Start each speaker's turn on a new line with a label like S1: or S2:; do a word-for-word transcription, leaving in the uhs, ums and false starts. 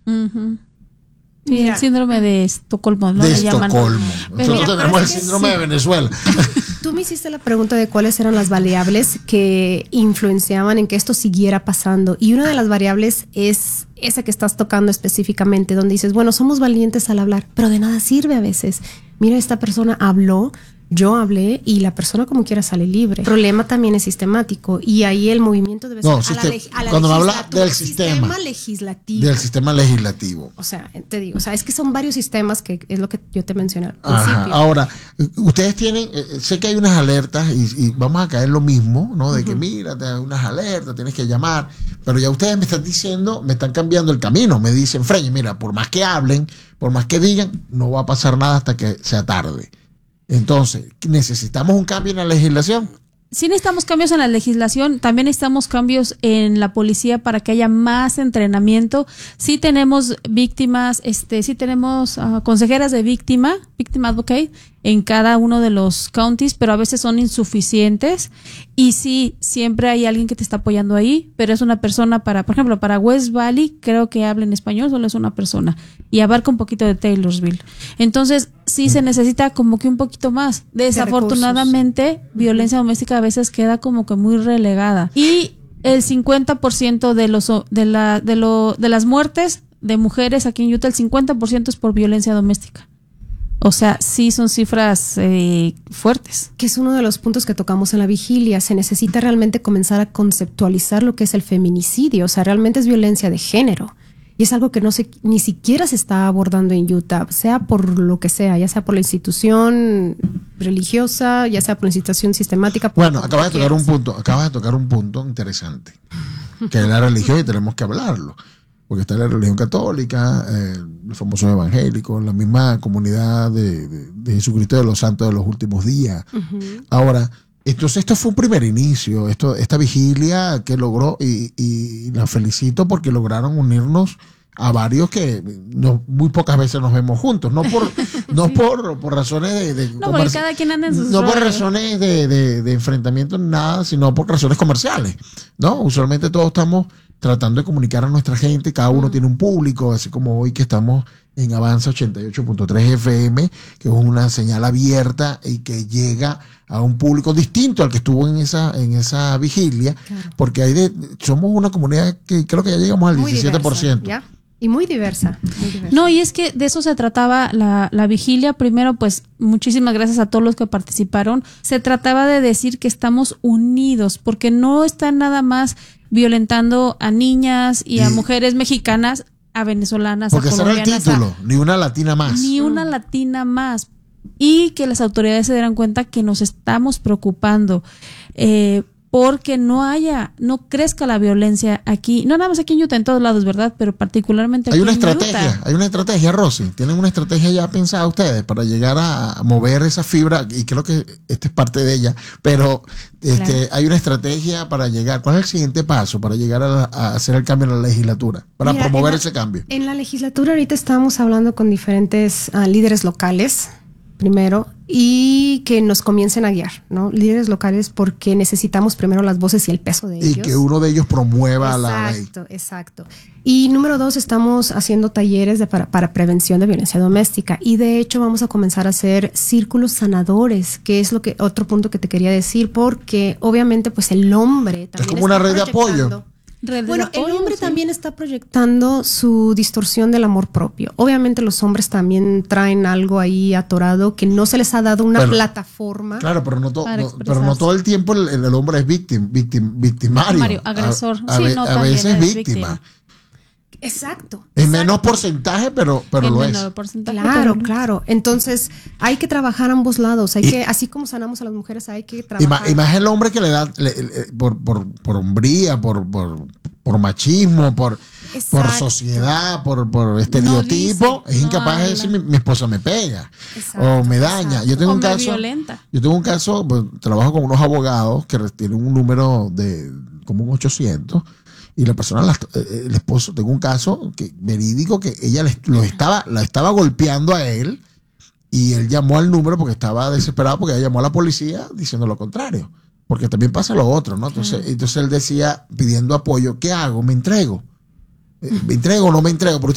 S1: Uh-huh. Sí, mira, el síndrome de Estocolmo, ¿no?
S2: De
S1: Le llaman.
S2: Estocolmo. Nosotros
S3: mira,
S2: tenemos el
S3: es que
S2: síndrome
S3: sí.
S2: de Venezuela.
S3: Tú me hiciste la pregunta de cuáles eran las variables que influenciaban en que esto siguiera pasando. Y una de las variables es esa que estás tocando específicamente, donde dices, bueno, somos valientes al hablar, pero de nada sirve a veces. Mira, esta persona habló, yo hablé y la persona como quiera sale libre. El problema también es sistemático y ahí el movimiento debe ser
S2: No,
S3: a,
S2: sistem-
S3: la leg- a la
S2: cuando me habla
S3: legislatura,
S2: del sistema.
S3: sistema legislativo.
S2: Del sistema legislativo.
S3: O sea, te digo, o sea, es que son varios sistemas que es lo que yo te mencioné al
S2: Ajá.
S3: principio.
S2: Ahora, ustedes tienen, eh, sé que hay unas alertas y, y vamos a caer en lo mismo, ¿no? De uh-huh. que mira, te hay unas alertas, tienes que llamar, pero ya ustedes me están diciendo, me están cambiando el camino, me dicen, Freñe, mira, por más que hablen, por más que digan, no va a pasar nada hasta que sea tarde. Entonces, ¿necesitamos un cambio en la legislación?
S1: Sí necesitamos cambios en la legislación, también necesitamos cambios en la policía para que haya más entrenamiento. Sí tenemos víctimas, este, sí tenemos uh, consejeras de víctima, victim advocate, en cada uno de los counties, pero a veces son insuficientes. Y sí, siempre hay alguien que te está apoyando ahí, pero es una persona para, por ejemplo, para West Valley, creo que habla en español, solo es una persona. Y abarca un poquito de Taylorsville. Entonces, sí se necesita como que un poquito más. Desafortunadamente, violencia doméstica a veces queda como que muy relegada. Y el cincuenta por ciento de los de la de lo de las muertes de mujeres aquí en Utah, el cincuenta por ciento es por violencia doméstica. O sea, sí son cifras eh, fuertes.
S3: Que es uno de los puntos que tocamos en la vigilia. Se necesita realmente comenzar a conceptualizar lo que es el feminicidio. O sea, realmente es violencia de género. Y es algo que no se, ni siquiera se está abordando en Utah, sea por lo que sea, ya sea por la institución religiosa, ya sea por la institución sistemática.
S2: Bueno, acabas de tocar un punto, acabas de tocar un punto interesante, que es la religión y tenemos que hablarlo. Porque está la religión católica, eh, los famosos evangélicos, la misma comunidad de, de, de Jesucristo de los Santos de los Últimos Días. Uh-huh. Ahora, entonces esto fue un primer inicio, esto, esta vigilia que logró, y, y la felicito porque lograron unirnos a varios que no, muy pocas veces nos vemos juntos, no por no sí. por, por razones de, de
S1: no, porque cada quien anda en sus
S2: no
S1: roles.
S2: por razones de, de, de enfrentamiento ni nada, sino por razones comerciales, ¿no? Usualmente todos estamos tratando de comunicar a nuestra gente, cada uno mm. tiene un público, así como hoy que estamos en Avanza ochenta y ocho punto tres F M, que es una señal abierta y que llega a un público distinto al que estuvo en esa en esa vigilia, claro. porque hay de, somos una comunidad que creo que ya llegamos al
S3: muy
S2: diecisiete por ciento.
S3: Diversa, ¿ya? Y muy diversa, muy diversa.
S1: No, y es que de eso se trataba la, la vigilia. Primero, pues, muchísimas gracias a todos los que participaron. Se trataba de decir que estamos unidos, porque no están nada más violentando a niñas y, y a mujeres mexicanas, a venezolanas,
S2: porque
S1: a colombianas.
S2: Porque será el título, a, ni una latina más.
S1: Ni una mm. latina más. Y que las autoridades se dieran cuenta que nos estamos preocupando. Eh, porque no haya, no crezca la violencia aquí, no nada más aquí en Utah, en todos lados, ¿verdad? Pero particularmente aquí
S2: hay una
S1: en
S2: estrategia,
S1: Utah.
S2: Hay una estrategia, Rosy, tienen una estrategia ya pensada ustedes para llegar a mover esa fibra, y creo que esta es parte de ella, pero este, claro. hay una estrategia para llegar. ¿Cuál es el siguiente paso para llegar a, a hacer el cambio en la legislatura, para Mira, promover
S3: la,
S2: ese cambio?
S3: En la legislatura ahorita estamos hablando con diferentes uh, líderes locales, primero, y que nos comiencen a guiar, ¿no? Líderes locales, porque necesitamos primero las voces y el peso de
S2: y
S3: ellos.
S2: Y que uno de ellos promueva
S3: exacto,
S2: la ley.
S3: Exacto, exacto. Y número dos, estamos haciendo talleres de, para, para prevención de violencia doméstica. Y de hecho vamos a comenzar a hacer círculos sanadores, que es lo que otro punto que te quería decir, porque obviamente pues el hombre también
S2: es como una red de apoyo.
S3: Bueno, apoyo, el hombre sí. también está proyectando su distorsión del amor propio. Obviamente los hombres también traen algo ahí atorado que no se les ha dado una bueno, plataforma.
S2: Claro, pero no, to, no, pero no todo el tiempo el, el hombre es víctima, victim, victimario.
S1: Mario, agresor.
S2: A, a,
S1: sí,
S2: a,
S1: no,
S2: a veces es víctima.
S1: víctima.
S3: Exacto.
S2: En
S3: exacto.
S2: menos porcentaje, pero, pero
S1: en
S2: lo
S1: menor
S2: es.
S1: Porcentaje,
S3: claro,
S1: pero...
S3: claro. Entonces, hay que trabajar a ambos lados. Hay y, que, así como sanamos a las mujeres, hay que trabajar.
S2: Y más, y más el hombre que le da le, le, por, por, por hombría, por, por, por machismo, por, por sociedad, por, por estereotipo, no dice, es incapaz no de decir mi, mi esposa me pega. Exacto, o me daña. Exacto. Yo tengo
S1: o
S2: un caso.
S1: Violenta.
S2: Yo tengo un caso, pues, trabajo con unos abogados que tienen un número de como un ochocientos. Y la persona, la, el esposo, tengo un caso que, verídico que ella le, lo estaba, la estaba golpeando a él y él llamó al número porque estaba desesperado, porque ella llamó a la policía diciendo lo contrario. Porque también pasa lo otro, ¿no? Entonces, entonces él decía, pidiendo apoyo, ¿qué hago? ¿Me entrego? ¿Me entrego o no me entrego? Pero